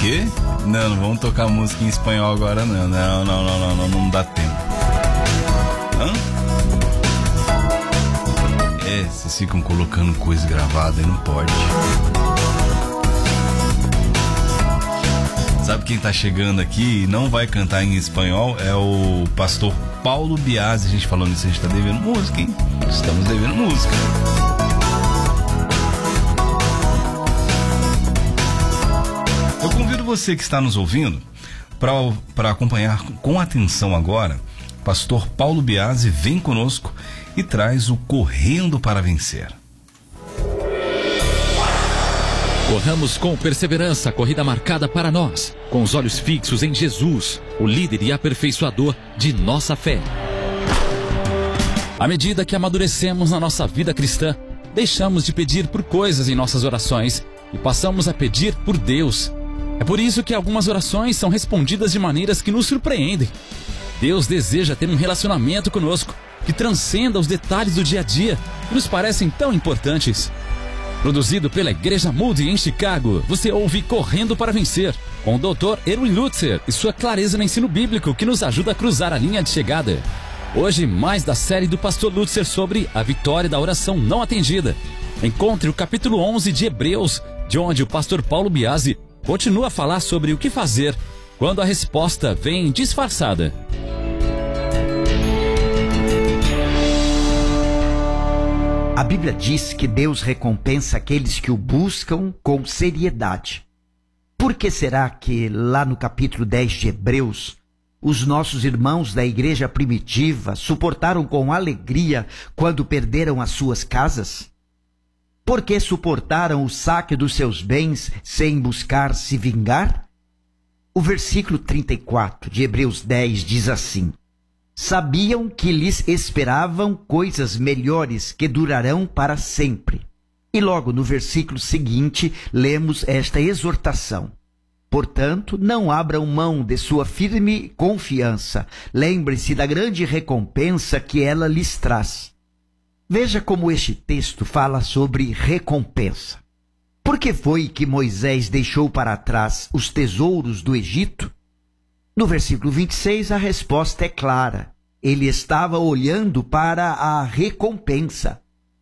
Quê? Não vamos tocar música em espanhol agora não. Não dá tempo. Hã? Vocês ficam colocando coisa gravada e não pode. Sabe quem tá chegando aqui e não vai cantar em espanhol? É o pastor Paulo Biasi. A gente falando isso, a gente tá devendo música, hein? Estamos devendo música. Eu convido você que está nos ouvindo para acompanhar com atenção agora. Pastor Paulo Biasi vem conosco e traz o Correndo para Vencer. Corramos com perseverança a corrida marcada para nós, com os olhos fixos em Jesus, o líder e aperfeiçoador de nossa fé. À medida que amadurecemos na nossa vida cristã, deixamos de pedir por coisas em nossas orações e passamos a pedir por Deus. É por isso que algumas orações são respondidas de maneiras que nos surpreendem. Deus deseja ter um relacionamento conosco que transcenda os detalhes do dia a dia que nos parecem tão importantes. Produzido pela Igreja Moody em Chicago, você ouve Correndo para Vencer, com o Dr. Erwin Lutzer e sua clareza no ensino bíblico que nos ajuda a cruzar a linha de chegada. Hoje, mais da série do pastor Lutzer sobre a vitória da oração não atendida. Encontre o capítulo 11 de Hebreus, de onde o pastor Paulo Biasi continua a falar sobre o que fazer quando a resposta vem disfarçada. A Bíblia diz que Deus recompensa aqueles que o buscam com seriedade. Por que será que lá no capítulo 10 de Hebreus, os nossos irmãos da igreja primitiva suportaram com alegria quando perderam as suas casas? Por que suportaram o saque dos seus bens sem buscar se vingar? O versículo 34 de Hebreus 10 diz assim: sabiam que lhes esperavam coisas melhores que durarão para sempre. E logo no versículo seguinte, lemos esta exortação: portanto, não abram mão de sua firme confiança. Lembre-se da grande recompensa que ela lhes traz. Veja como este texto fala sobre recompensa. Por que foi que Moisés deixou para trás os tesouros do Egito? No versículo 26, a resposta é clara. Ele estava olhando para a recompensa.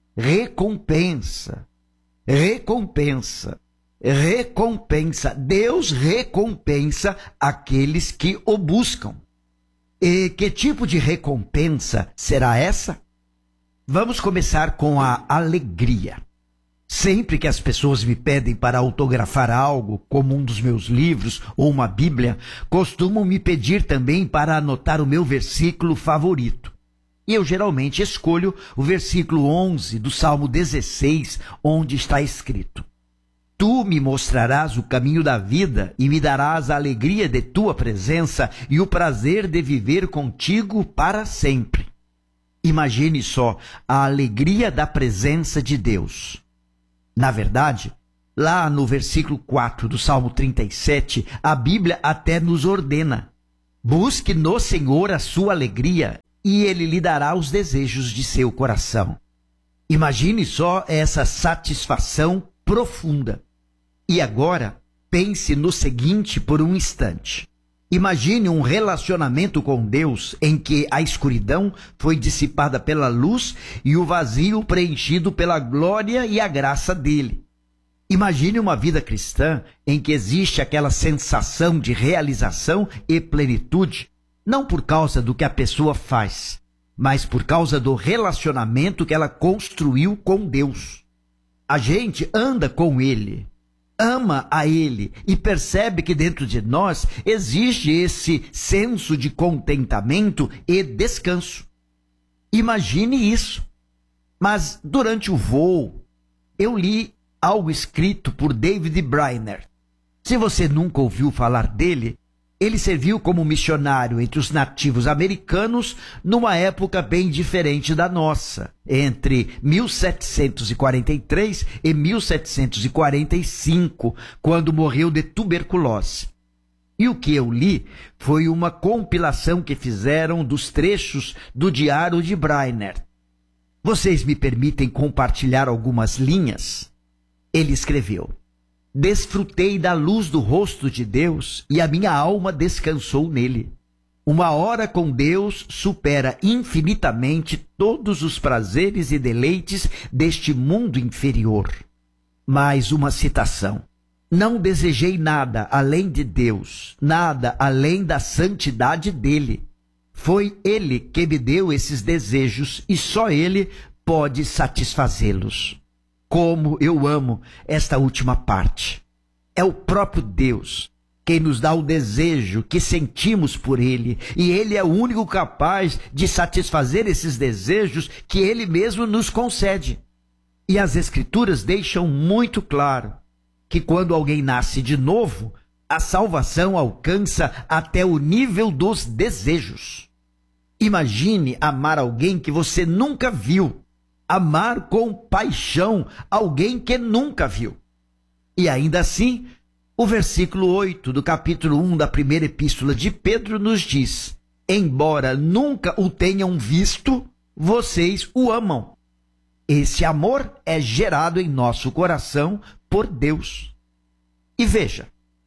Recompensa. Recompensa. Recompensa. Deus recompensa aqueles que o buscam. E que tipo de recompensa será essa? Vamos começar com a alegria. Sempre que as pessoas me pedem para autografar algo, como um dos meus livros ou uma Bíblia, costumam me pedir também para anotar o meu versículo favorito. E eu geralmente escolho o versículo 11 do Salmo 16, onde está escrito: tu me mostrarás o caminho da vida e me darás a alegria de tua presença e o prazer de viver contigo para sempre. Imagine só a alegria da presença de Deus. Na verdade, lá no versículo 4 do Salmo 37, a Bíblia até nos ordena: busque no Senhor a sua alegria e Ele lhe dará os desejos de seu coração. Imagine só essa satisfação profunda. E agora, pense no seguinte por um instante. Imagine um relacionamento com Deus em que a escuridão foi dissipada pela luz e o vazio preenchido pela glória e a graça dele. Imagine uma vida cristã em que existe aquela sensação de realização e plenitude, não por causa do que a pessoa faz, mas por causa do relacionamento que ela construiu com Deus. A gente anda com Ele, ama a Ele e percebe que dentro de nós existe esse senso de contentamento e descanso. Imagine isso. Mas durante o voo, eu li algo escrito por David Brainerd. Se você nunca ouviu falar dele, ele serviu como missionário entre os nativos americanos numa época bem diferente da nossa, entre 1743 e 1745, quando morreu de tuberculose. E o que eu li foi uma compilação que fizeram dos trechos do diário de Brainerd. Vocês me permitem compartilhar algumas linhas? Ele escreveu: Desfrutei da luz do rosto de Deus e a minha alma descansou nele. Uma hora com Deus supera infinitamente todos os prazeres e deleites deste mundo inferior. Mais uma citação. Não desejei nada além de Deus, nada além da santidade dele. Foi ele que me deu esses desejos e só ele pode satisfazê-los. Como eu amo esta última parte. É o próprio Deus quem nos dá o desejo que sentimos por ele, e ele é o único capaz de satisfazer esses desejos que ele mesmo nos concede. E as Escrituras deixam muito claro que quando alguém nasce de novo, a salvação alcança até o nível dos desejos. Imagine amar alguém que você nunca viu, amar com paixão alguém que nunca viu. E ainda assim, o versículo 8 do capítulo 1 da primeira epístola de Pedro nos diz: embora nunca o tenham visto, vocês o amam. Esse amor é gerado em nosso coração por Deus. E veja,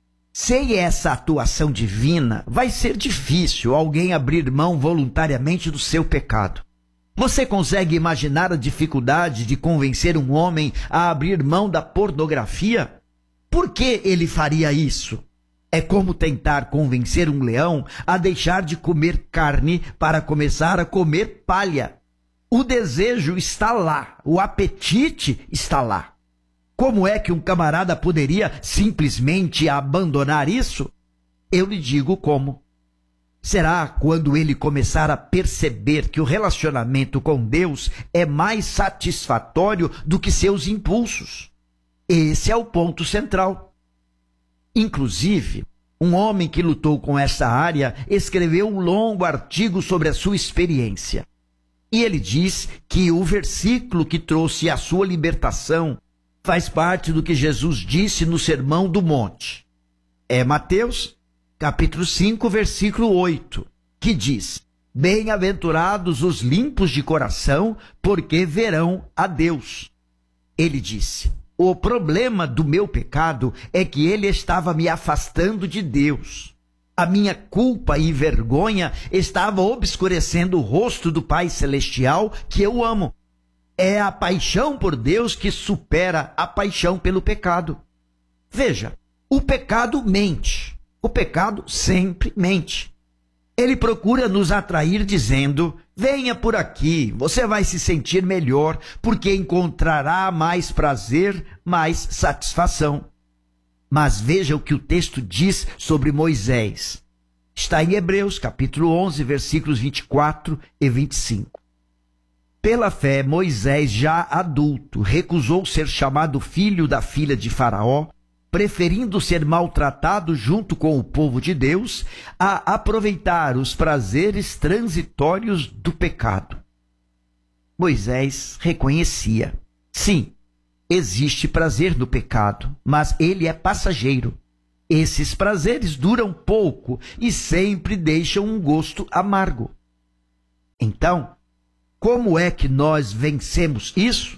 sem essa atuação divina, vai ser difícil alguém abrir mão voluntariamente do seu pecado. Você consegue imaginar a dificuldade de convencer um homem a abrir mão da pornografia? Por que ele faria isso? É como tentar convencer um leão a deixar de comer carne para começar a comer palha. O desejo está lá, o apetite está lá. Como é que um camarada poderia simplesmente abandonar isso? Eu lhe digo como. Será quando ele começar a perceber que o relacionamento com Deus é mais satisfatório do que seus impulsos. Esse é o ponto central. Inclusive, um homem que lutou com essa área escreveu um longo artigo sobre a sua experiência. E ele diz que o versículo que trouxe a sua libertação faz parte do que Jesus disse no Sermão do Monte. É Mateus, capítulo 5, versículo 8, que diz: bem-aventurados os limpos de coração, porque verão a Deus. Ele disse: o problema do meu pecado é que ele estava me afastando de Deus. A minha culpa e vergonha estava obscurecendo o rosto do Pai Celestial que eu amo. É a paixão por Deus que supera a paixão pelo pecado. Veja, o pecado mente. O pecado sempre mente. Ele procura nos atrair dizendo: venha por aqui, você vai se sentir melhor, porque encontrará mais prazer, mais satisfação. Mas veja o que o texto diz sobre Moisés. Está em Hebreus, capítulo 11, versículos 24 e 25. Pela fé, Moisés, já adulto, recusou ser chamado filho da filha de Faraó, preferindo ser maltratado junto com o povo de Deus a aproveitar os prazeres transitórios do pecado. Moisés reconhecia: sim, existe prazer no pecado, mas ele é passageiro. Esses prazeres duram pouco e sempre deixam um gosto amargo. Então, como é que nós vencemos isso?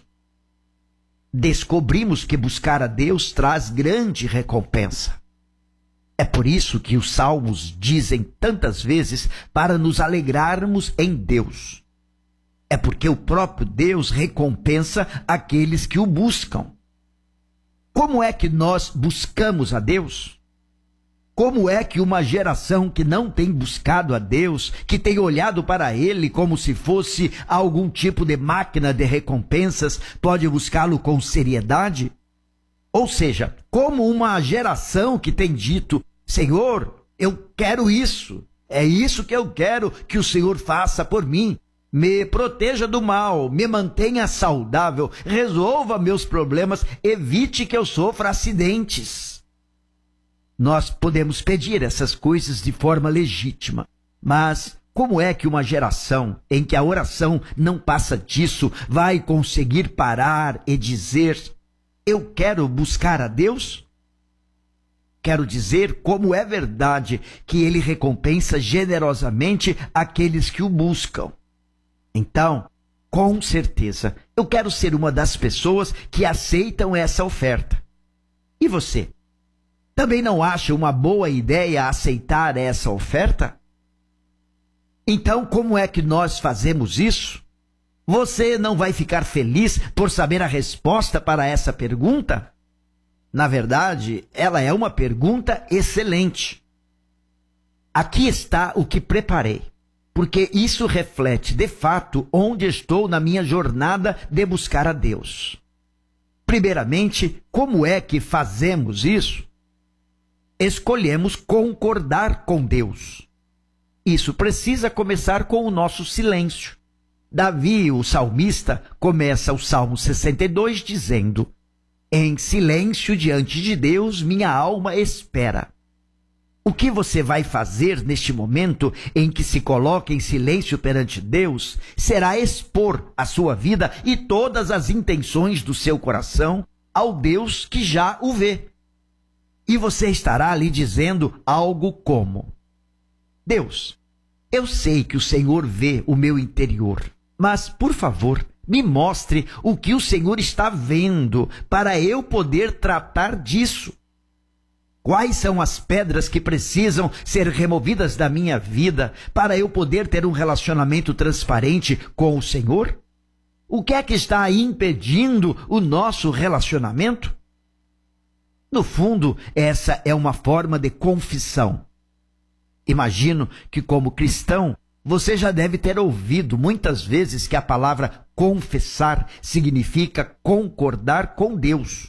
Descobrimos que buscar a Deus traz grande recompensa. É por isso que os salmos dizem tantas vezes para nos alegrarmos em Deus. É porque o próprio Deus recompensa aqueles que o buscam. Como é que nós buscamos a Deus? Como é que uma geração que não tem buscado a Deus, que tem olhado para Ele como se fosse algum tipo de máquina de recompensas, pode buscá-lo com seriedade? Ou seja, como uma geração que tem dito: Senhor, eu quero isso, é isso que eu quero que o Senhor faça por mim. Me proteja do mal, me mantenha saudável, resolva meus problemas, evite que eu sofra acidentes. Nós podemos pedir essas coisas de forma legítima, mas como é que uma geração em que a oração não passa disso vai conseguir parar e dizer: eu quero buscar a Deus? Quero dizer como é verdade que Ele recompensa generosamente aqueles que o buscam. Então, com certeza, eu quero ser uma das pessoas que aceitam essa oferta. E você? Também não acha uma boa ideia aceitar essa oferta? Então, como é que nós fazemos isso? Você não vai ficar feliz por saber a resposta para essa pergunta? Na verdade, ela é uma pergunta excelente. Aqui está o que preparei, porque isso reflete, de fato, onde estou na minha jornada de buscar a Deus. Primeiramente, como é que fazemos isso? Escolhemos concordar com Deus. Isso precisa começar com o nosso silêncio. Davi, o salmista, começa o Salmo 62 dizendo: em silêncio diante de Deus, minha alma espera. O que você vai fazer neste momento em que se coloca em silêncio perante Deus será expor a sua vida e todas as intenções do seu coração ao Deus que já o vê. E você estará ali dizendo algo como: Deus, eu sei que o Senhor vê o meu interior, mas, por favor, me mostre o que o Senhor está vendo para eu poder tratar disso. Quais são as pedras que precisam ser removidas da minha vida para eu poder ter um relacionamento transparente com o Senhor? O que é que está impedindo o nosso relacionamento? No fundo, essa é uma forma de confissão. Imagino que, como cristão, você já deve ter ouvido muitas vezes que a palavra confessar significa concordar com Deus.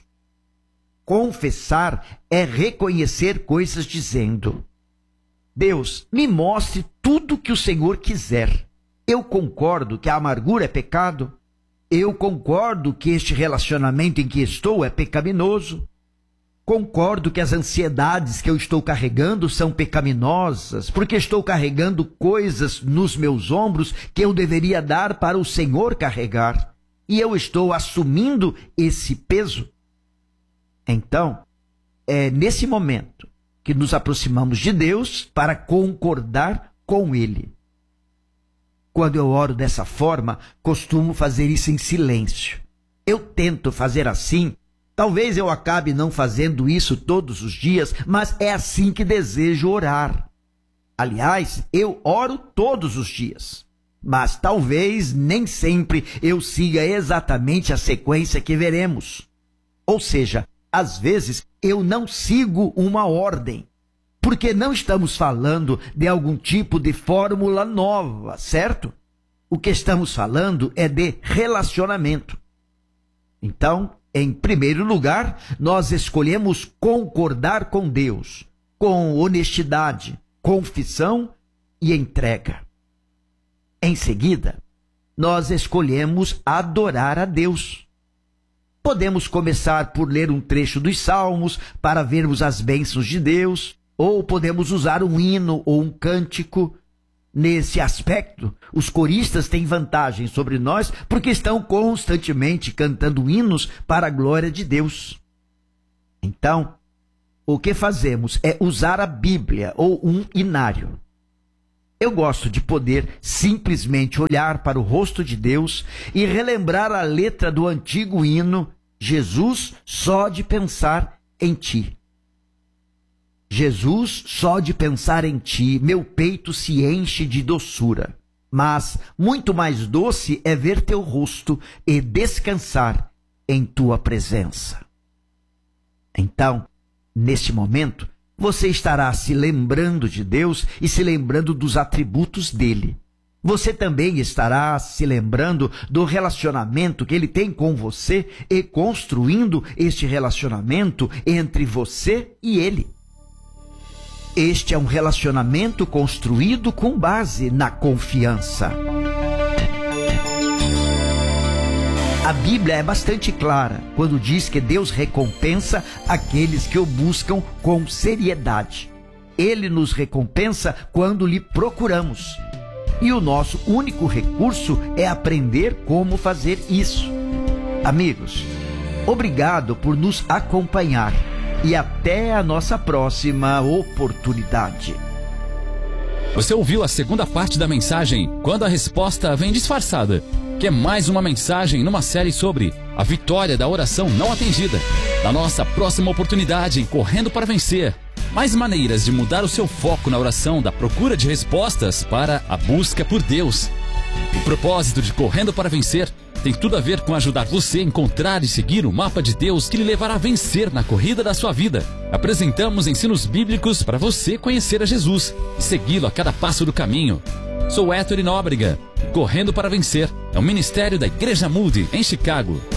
Confessar é reconhecer coisas dizendo: Deus, me mostre tudo que o Senhor quiser. Eu concordo que a amargura é pecado. Eu concordo que este relacionamento em que estou é pecaminoso. Concordo que as ansiedades que eu estou carregando são pecaminosas, porque estou carregando coisas nos meus ombros que eu deveria dar para o Senhor carregar. E eu estou assumindo esse peso. Então, é nesse momento que nos aproximamos de Deus para concordar com Ele. Quando eu oro dessa forma, costumo fazer isso em silêncio. Eu tento fazer assim. Talvez eu acabe não fazendo isso todos os dias, mas é assim que desejo orar. Aliás, eu oro todos os dias, mas talvez nem sempre eu siga exatamente a sequência que veremos. Ou seja, às vezes eu não sigo uma ordem, porque não estamos falando de algum tipo de fórmula nova, certo? O que estamos falando é de relacionamento. Então, em primeiro lugar, nós escolhemos concordar com Deus, com honestidade, confissão e entrega. Em seguida, nós escolhemos adorar a Deus. Podemos começar por ler um trecho dos Salmos para vermos as bênçãos de Deus, ou podemos usar um hino ou um cântico. Nesse aspecto, os coristas têm vantagem sobre nós porque estão constantemente cantando hinos para a glória de Deus. Então, o que fazemos é usar a Bíblia ou um hinário. Eu gosto de poder simplesmente olhar para o rosto de Deus e relembrar a letra do antigo hino Jesus, só de pensar em ti. Jesus, só de pensar em ti, meu peito se enche de doçura. Mas muito mais doce é ver teu rosto e descansar em tua presença. Então, neste momento, você estará se lembrando de Deus e se lembrando dos atributos dele. Você também estará se lembrando do relacionamento que ele tem com você e construindo este relacionamento entre você e ele. Este é um relacionamento construído com base na confiança. A Bíblia é bastante clara quando diz que Deus recompensa aqueles que o buscam com seriedade. Ele nos recompensa quando lhe procuramos. E o nosso único recurso é aprender como fazer isso. Amigos, obrigado por nos acompanhar. E até a nossa próxima oportunidade. Você ouviu a segunda parte da mensagem Quando a Resposta Vem Disfarçada, que é mais uma mensagem numa série sobre a vitória da oração não atendida. Na nossa próxima oportunidade em Correndo para Vencer, mais maneiras de mudar o seu foco na oração da procura de respostas para a busca por Deus. O propósito de Correndo para Vencer tem tudo a ver com ajudar você a encontrar e seguir o mapa de Deus que lhe levará a vencer na corrida da sua vida. Apresentamos ensinos bíblicos para você conhecer a Jesus e segui-lo a cada passo do caminho. Sou Héctor Nóbrega. Correndo para Vencer é um ministério da Igreja Moody, em Chicago.